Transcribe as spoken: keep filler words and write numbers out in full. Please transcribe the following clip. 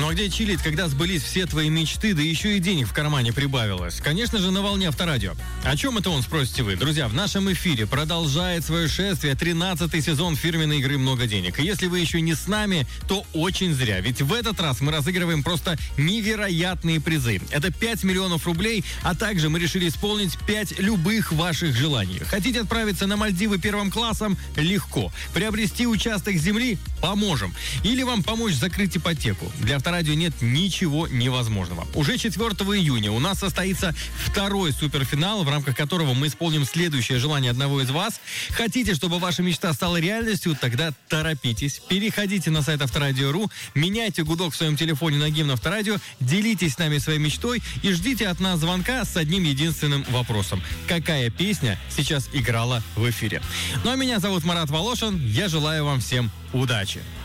а где чилить, когда сбылись все твои мечты, да еще и денег в кармане прибавилось? Конечно же, на волне Авторадио. О чем это он, спросите вы? Друзья, в нашем эфире продолжает свое шествие тринадцатый сезон фирменной игры «Много денег». И если вы еще не с нами, то очень зря. Ведь в этот раз мы разыгрываем просто невероятные призы. Это пять миллионов рублей, а также мы решили исполнить пять любых ваших желаний. Хотите отправиться на Мальдивы первым классом? Легко. Приобрести участок земли? Поможем. Или вам помочь закрыть ипотеку? Для Авторадио нет ничего невозможного. Уже четвёртого июня у нас состоится второй суперфинал, в рамках которого мы исполним следующее желание одного из вас. Хотите, чтобы ваша мечта стала реальностью? Тогда торопитесь. Переходите на сайт Авторадио точка ру, меняйте гудок в своем телефоне на гимн Авторадио, делитесь с нами своей мечтой и ждите от нас звонка с одним единственным вопросом. Какая песня сейчас играла в эфире? Ну а меня зовут Марат Волошин. Я желаю вам всем удачи.